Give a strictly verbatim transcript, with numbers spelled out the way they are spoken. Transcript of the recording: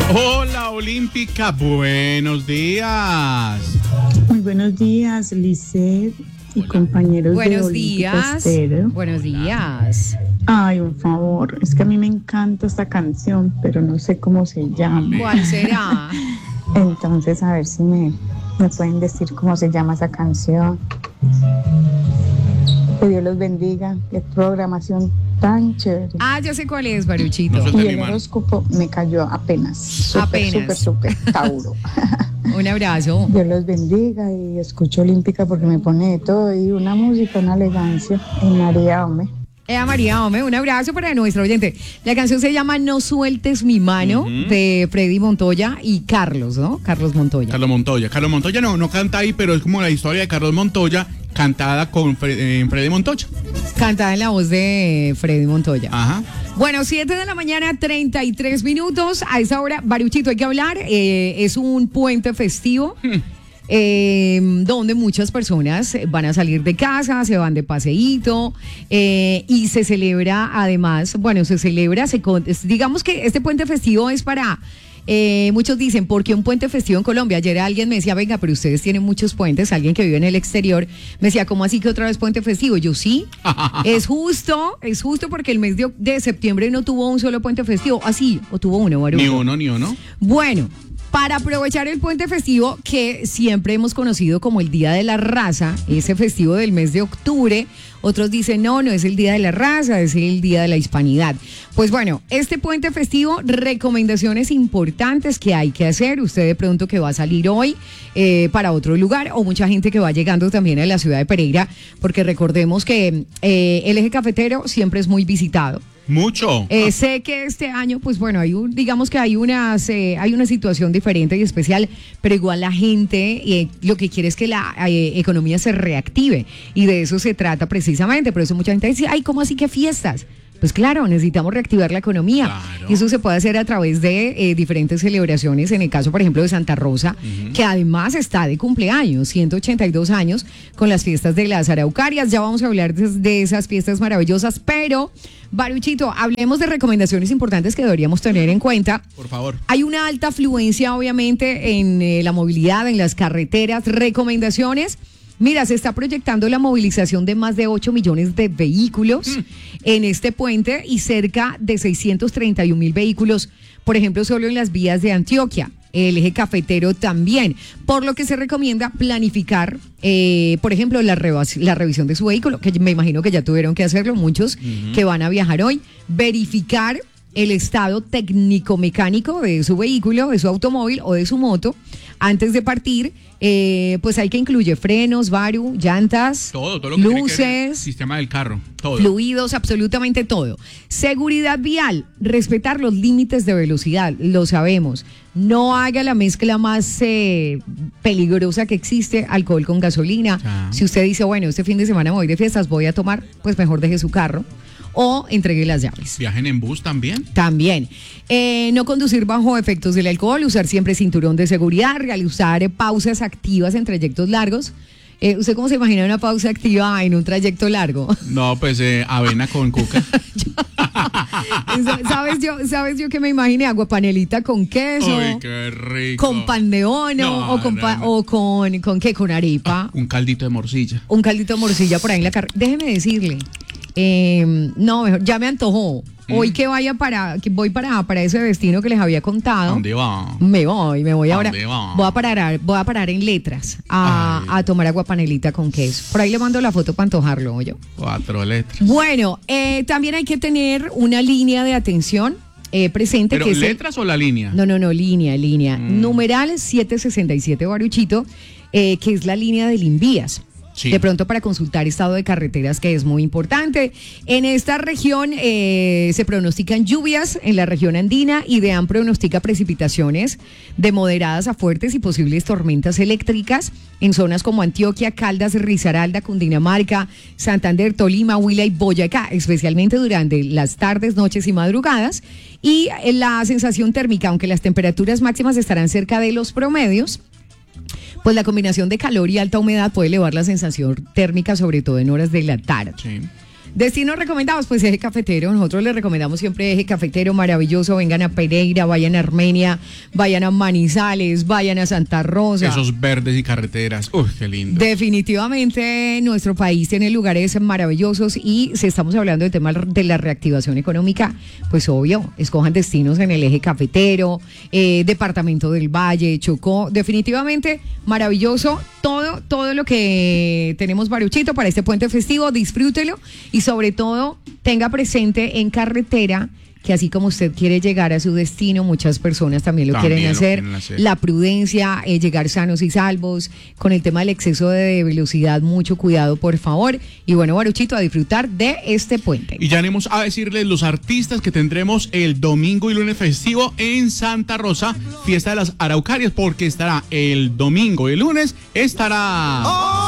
Hola, Olímpica, buenos días. Muy buenos días, Lisset y compañeros buenos de días. Estéreo. Buenos días. Ay, un favor, es que a mí me encanta esta canción, pero no sé cómo se llama. ¿Cuál será? Entonces, a ver si me, me pueden decir cómo se llama esa canción. Que Dios los bendiga. Qué programación tan chévere. Ah, ya sé cuál es, Baruchito. No Y el horóscopo me cayó apenas. Súper, Apenas. súper, súper Tauro. Un abrazo. Dios los bendiga y escucho Olímpica porque me pone de todo y una música, una elegancia. En María Ome. Ea María, hombre, un abrazo para nuestro oyente. La canción se llama No sueltes mi mano, Uh-huh. de Freddy Montoya y Carlos, ¿no? Carlos Montoya. Carlos Montoya. Carlos Montoya no, no canta ahí, pero es como la historia de Carlos Montoya cantada con Fre- eh, Freddy Montoya. Cantada en la voz de Freddy Montoya. Ajá. Bueno, siete de la mañana, treinta y tres minutos. A esa hora, Baruchito, hay que hablar. Eh, es un puente festivo. Eh, donde muchas personas van a salir de casa, se van de paseíto eh, y se celebra además, bueno, se celebra, se, con- es- digamos que este puente festivo es para, eh, muchos dicen, ¿por qué un puente festivo en Colombia? Ayer alguien me decía, venga, pero ustedes tienen muchos puentes, alguien que vive en el exterior, me decía, ¿cómo así que otra vez puente festivo? Yo sí, es justo, es justo porque el mes de, de septiembre no tuvo un solo puente festivo, así, o tuvo uno, Baruch. Ni uno, ni uno. Bueno, para aprovechar el puente festivo que siempre hemos conocido como el Día de la Raza, ese festivo del mes de octubre, otros dicen no, no es el Día de la Raza, es el Día de la Hispanidad. Pues bueno, este puente festivo, recomendaciones importantes que hay que hacer, usted de pronto que va a salir hoy eh, para otro lugar o mucha gente que va llegando también a la ciudad de Pereira, porque recordemos que eh, el eje cafetero siempre es muy visitado. Mucho. Eh, sé que este año, pues bueno, hay un, digamos que hay unas, eh, hay una situación diferente y especial, pero igual la gente eh, lo que quiere es que la eh, economía se reactive y de eso se trata precisamente. Por eso mucha gente dice, ay, ¿cómo así que fiestas? Pues claro, necesitamos reactivar la economía. Claro. Y eso se puede hacer a través de eh, diferentes celebraciones, en el caso, por ejemplo, de Santa Rosa, uh-huh. que además está de cumpleaños, ciento ochenta y dos años, con las fiestas de las Araucarias. Ya vamos a hablar de, de esas fiestas maravillosas, pero, Baruchito, hablemos de recomendaciones importantes que deberíamos tener en cuenta. Por favor. Hay una alta afluencia, obviamente, en eh, la movilidad, en las carreteras. Recomendaciones. Mira, se está proyectando la movilización de más de ocho millones de vehículos mm. en este puente y cerca de seiscientos treinta y un mil vehículos, por ejemplo, solo en las vías de Antioquia. El eje cafetero también, por lo que se recomienda planificar, eh, por ejemplo, la, re- la revisión de su vehículo, que me imagino que ya tuvieron que hacerlo muchos uh-huh. que van a viajar hoy, verificar el estado técnico-mecánico de su vehículo, de su automóvil o de su moto. Antes de partir, eh, pues hay que incluir frenos, varu, llantas, todo, todo lo que luces, tiene que ver, sistema del carro, todo. Fluidos, absolutamente todo. Seguridad vial, respetar los límites de velocidad, lo sabemos. No haga la mezcla más eh, peligrosa que existe, alcohol con gasolina. Ah. Si usted dice, bueno, este fin de semana me voy de fiestas, voy a tomar, pues mejor deje su carro. O entregue las llaves. ¿Viajen en bus también? También. Eh, no conducir bajo efectos del alcohol, usar siempre cinturón de seguridad, realizar eh, pausas activas en trayectos largos. Eh, ¿Usted cómo se imagina una pausa activa en un trayecto largo? No, pues eh, avena con cuca. ¿Sabes yo, ¿Sabes yo que me imaginé? Aguapanelita con queso. Uy, qué rico. Con pan de bono no, o, con, no, pa- no. o con, ¿con qué? Con arepa. Ah, un caldito de morcilla. Un caldito de morcilla por ahí en la carretera. Déjeme decirle. Eh, no, mejor, ya me antojó. Mm. Hoy que vaya para, que voy para, para ese destino que les había contado. ¿Dónde va? Me voy, me voy ahora. Va? Voy a parar, voy a parar en letras a, a tomar aguapanelita con queso. Por ahí le mando la foto para antojarlo, oye. Cuatro letras. Bueno, eh, también hay que tener una línea de atención eh, presente. ¿Pero que es letras el, o la línea? No, no, no, línea, línea. Mm. Numeral setecientos sesenta y siete, Baruchito, eh, que es la línea del Invías. Sí. De pronto para consultar estado de carreteras, que es muy importante. En esta región eh, se pronostican lluvias en la región andina y DEAN pronostica precipitaciones de moderadas a fuertes y posibles tormentas eléctricas en zonas como Antioquia, Caldas, Risaralda, Cundinamarca, Santander, Tolima, Huila y Boyacá, especialmente durante las tardes, noches y madrugadas. Y la sensación térmica, aunque las temperaturas máximas estarán cerca de los promedios, pues la combinación de calor y alta humedad puede elevar la sensación térmica, sobre todo en horas de la tarde. Sí. Destinos recomendados, pues Eje Cafetero. Nosotros les recomendamos siempre Eje Cafetero, maravilloso. Vengan a Pereira, vayan a Armenia, vayan a Manizales, vayan a Santa Rosa. Esos verdes y carreteras. Uy, qué lindo. Definitivamente nuestro país tiene lugares maravillosos y si estamos hablando del tema de la reactivación económica, pues obvio, escojan destinos en el Eje Cafetero, eh, Departamento del Valle, Chocó. Definitivamente maravilloso todo, todo lo que tenemos, Baruchito, para este puente festivo. Disfrútelo y sobre todo tenga presente en carretera que así como usted quiere llegar a su destino, muchas personas también lo, También quieren, lo hacer. quieren hacer. La prudencia, eh, llegar sanos y salvos, con el tema del exceso de velocidad, mucho cuidado, por favor. Y bueno, Baruchito, a disfrutar de este puente. Y ya venimos a decirles los artistas que tendremos el domingo y lunes festivo en Santa Rosa, fiesta de las Araucarias, porque estará el domingo y el lunes estará...